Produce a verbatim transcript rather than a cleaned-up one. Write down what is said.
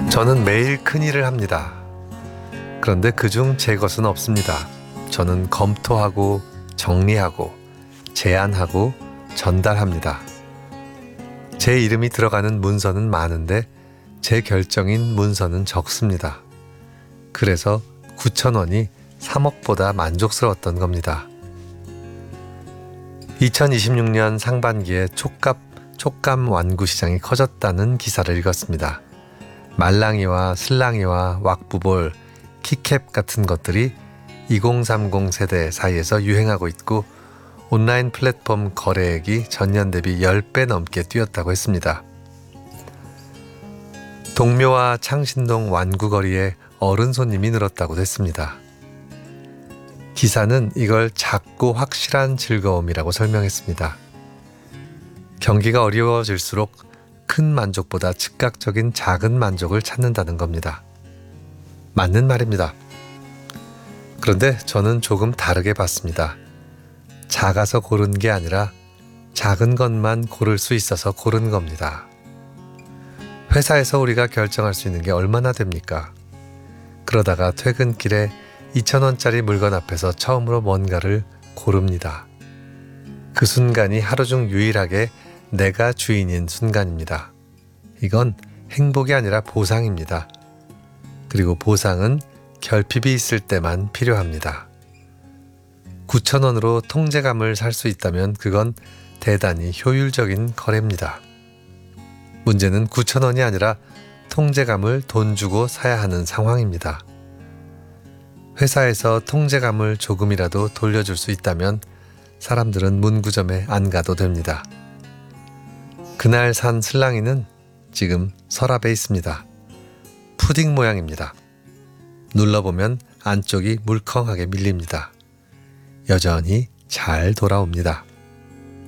저는 매일 큰일을 합니다. 그런데 그중 제 것은 없습니다. 저는 검토하고 정리하고 제안하고 전달합니다. 제 이름이 들어가는 문서는 많은데 제 결정인 문서는 적습니다. 그래서 구천 원이 삼억보다 만족스러웠던 겁니다. 이천이십육 년 상반기에 촉감, 촉감 완구 시장이 커졌다는 기사를 읽었습니다. 말랑이와 슬랑이와 왁부볼, 키캡 같은 것들이 이공삼공 세대 사이에서 유행하고 있고 온라인 플랫폼 거래액이 전년 대비 십 배 넘게 뛰었다고 했습니다. 동묘와 창신동 완구거리에 어른 손님이 늘었다고 했습니다. 기사는 이걸 작고 확실한 즐거움이라고 설명했습니다. 경기가 어려워질수록 큰 만족보다 즉각적인 작은 만족을 찾는다는 겁니다. 맞는 말입니다. 그런데 저는 조금 다르게 봤습니다. 작아서 고른 게 아니라 작은 것만 고를 수 있어서 고른 겁니다. 회사에서 우리가 결정할 수 있는 게 얼마나 됩니까? 그러다가 퇴근길에 이천 원짜리 물건 앞에서 처음으로 뭔가를 고릅니다. 그 순간이 하루 중 유일하게 내가 주인인 순간입니다. 이건 행복이 아니라 보상입니다. 그리고 보상은 결핍이 있을 때만 필요합니다. 구천 원으로 통제감을 살 수 있다면 그건 대단히 효율적인 거래입니다. 문제는 구천 원이 아니라 통제감을 돈 주고 사야 하는 상황입니다. 회사에서 통제감을 조금이라도 돌려줄 수 있다면 사람들은 문구점에 안 가도 됩니다. 그날 산 슬랑이는 지금 서랍에 있습니다. 푸딩 모양입니다. 눌러보면 안쪽이 물컹하게 밀립니다. 여전히 잘 돌아옵니다.